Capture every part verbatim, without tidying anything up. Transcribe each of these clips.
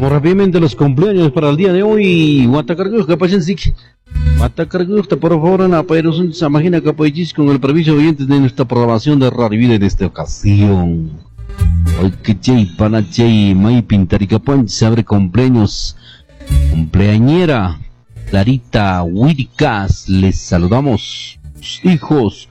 Vamos rápidamente los cumpleaños para el día de hoy. Guatacargos, Capachensic. Guatacargos, por favor, en la Pairosun, Samagina Capoichis, con el permiso de oyentes de nuestra programación de Radio Vida en esta ocasión. Hoy que Jay, Pana Jay, May Pintaricapan, se abre cumpleaños. Cumpleañera, Clarita Wiricas, les saludamos. Sus hijos,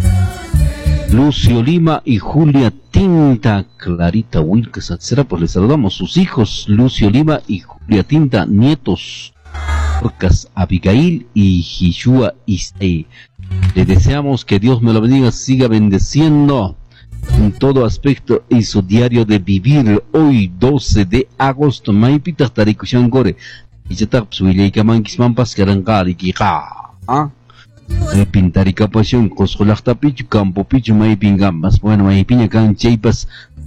Lucio Lima y Julia Tinta. Clarita Wilkes, etcétera, pues les saludamos. Sus hijos, Lucio Lima y Julia Tinta. Nietos, Orcas Abigail y Hishua Isai. Le deseamos que Dios me lo bendiga, siga bendeciendo en todo aspecto y su diario de vivir. Hoy doce de agosto, Maipita Tarikushangore Gore. Y ya está, pues, Willy Kamankis Mampas Karangari Kika. ¿Ah? May Pintarica Pasión, Coscolacta Pichu, Campo Pichu, May Pingambas. Bueno, May Piña Can Chaipas.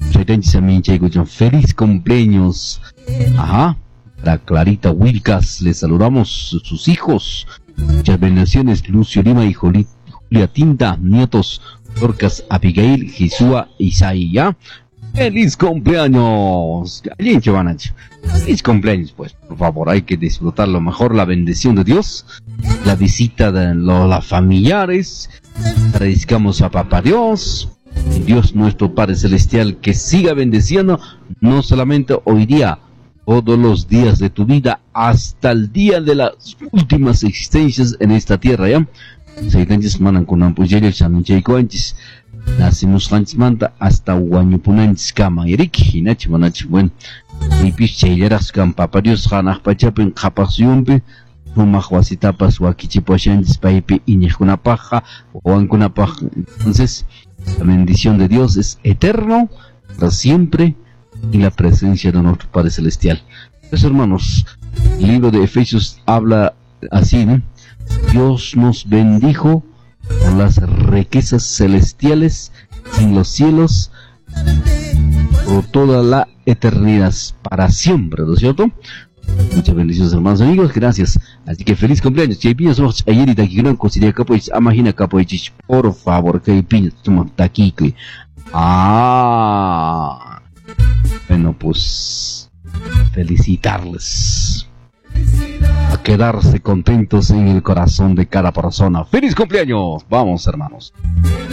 Feliz cumpleaños. Ajá. La Clarita Wilcas, les saludamos sus hijos. Muchas bendiciones, Lucio Lima y Julia Tinta. Nietos, Orcas Abigail, Jesúa Isaías. ¡Feliz cumpleaños! Feliz cumpleaños, pues, por favor, hay que disfrutar lo mejor, la bendición de Dios, la visita de los, los familiares. Agradezcamos a Papá Dios, Dios nuestro Padre Celestial, que siga bendiciendo, no solamente hoy día, todos los días de tu vida, hasta el día de las últimas existencias en esta tierra, ¿ya? Seguitantes manan con ampuyello, chamincheico antes. Nacimos Hansmanta hasta Guañupunanchis Kama Erik, Hinachi Manachi, bueno, y Picheras Cam Papa Dios Hanach Pachapin, Japasiumpe, Rumahwasitapas, Wakichiposhanchis, Paipi, Iñejunapaja, Juancunapaja. Entonces, la bendición de Dios es eterno, para siempre, y la presencia de nuestro Padre Celestial. Pues, hermanos, el libro de Efesios habla así, ¿no? Dios nos bendijo con las riquezas celestiales en los cielos por toda la eternidad, para siempre, ¿no es cierto? Muchas bendiciones, hermanos amigos, gracias. Así que feliz cumpleaños. Chaipiñas, ayer y aquí gran considera capoich, amagina capoich, por favor, Chaipiñas, toma taquique. Ah, bueno, pues felicitarles. A quedarse contentos en el corazón de cada persona. ¡Feliz cumpleaños! Vamos, hermanos.